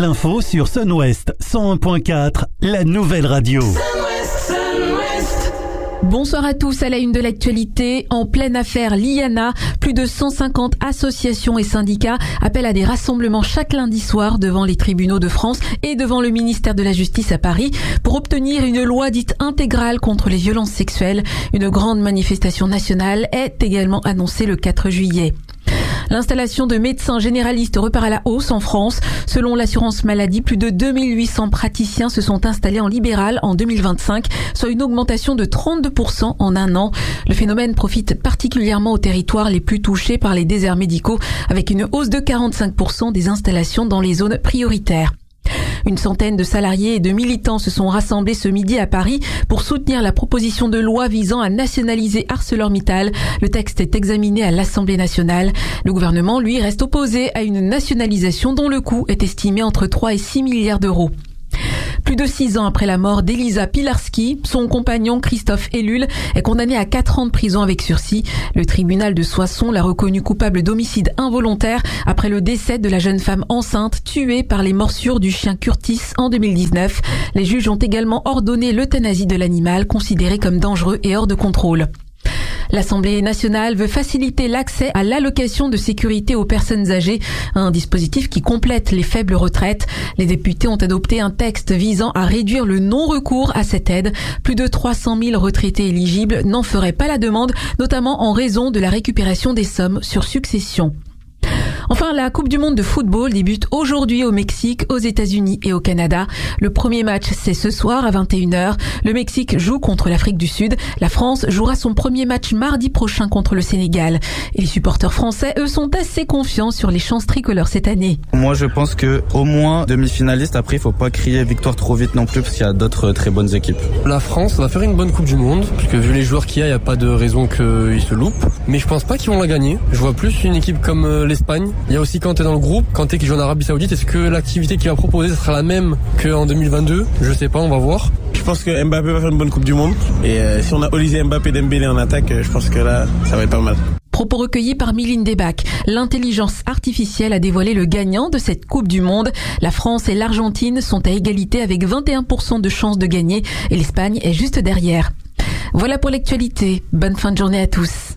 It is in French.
l'info sur Sun-Ouest 101.4, la nouvelle radio. Bonsoir à tous, à la une de l'actualité. En pleine affaire Liana, plus de 150 associations et syndicats appellent à des rassemblements chaque lundi soir devant les tribunaux de France et devant le ministère de la Justice à Paris pour obtenir une loi dite intégrale contre les violences sexuelles. Une grande manifestation nationale est également annoncée le 4 juillet. L'installation de médecins généralistes repart à la hausse en France. Selon l'assurance maladie, plus de 2800 praticiens se sont installés en libéral en 2025, soit une augmentation de 32% en un an. Le phénomène profite particulièrement aux territoires les plus touchés par les déserts médicaux, avec une hausse de 45% des installations dans les zones prioritaires. Une centaine de salariés et de militants se sont rassemblés ce midi à Paris pour soutenir la proposition de loi visant à nationaliser ArcelorMittal. Le texte est examiné à l'Assemblée nationale. Le gouvernement, lui, reste opposé à une nationalisation dont le coût est estimé entre 3 et 6 milliards d'euros. Plus de 6 ans après la mort d'Elisa Pilarski, son compagnon Christophe Ellul est condamné à 4 ans de prison avec sursis. Le tribunal de Soissons l'a reconnu coupable d'homicide involontaire après le décès de la jeune femme enceinte tuée par les morsures du chien Curtis en 2019. Les juges ont également ordonné l'euthanasie de l'animal, considéré comme dangereux et hors de contrôle. L'Assemblée nationale veut faciliter l'accès à l'allocation de sécurité aux personnes âgées, un dispositif qui complète les faibles retraites. Les députés ont adopté un texte visant à réduire le non-recours à cette aide. Plus de 300 000 retraités éligibles n'en feraient pas la demande, notamment en raison de la récupération des sommes sur succession. Enfin, la Coupe du Monde de football débute aujourd'hui au Mexique, aux États-Unis et au Canada. Le premier match, c'est ce soir à 21h. Le Mexique joue contre l'Afrique du Sud. La France jouera son premier match mardi prochain contre le Sénégal. Et les supporters français, eux, sont assez confiants sur les chances tricolores cette année. Moi, je pense que au moins demi-finaliste. Après, il faut pas crier victoire trop vite non plus parce qu'il y a d'autres très bonnes équipes. La France va faire une bonne Coupe du Monde, puisque vu les joueurs qu'il y a, il n'y a pas de raison qu'ils se loupent. Mais je pense pas qu'ils vont la gagner. Je vois plus une équipe comme l'Espagne. Il y a aussi Kanté dans le groupe, Kanté qui joue en Arabie Saoudite. Est-ce que l'activité qu'il va proposer sera la même qu'en 2022 ? Je sais pas, on va voir. Je pense que Mbappé va faire une bonne Coupe du Monde. Et si on a Olysée, Mbappé, Dembélé en attaque, je pense que là, ça va être pas mal. Propos recueillis par Mylène Debac. L'intelligence artificielle a dévoilé le gagnant de cette Coupe du Monde. La France et l'Argentine sont à égalité avec 21% de chances de gagner et l'Espagne est juste derrière. Voilà pour l'actualité. Bonne fin de journée à tous.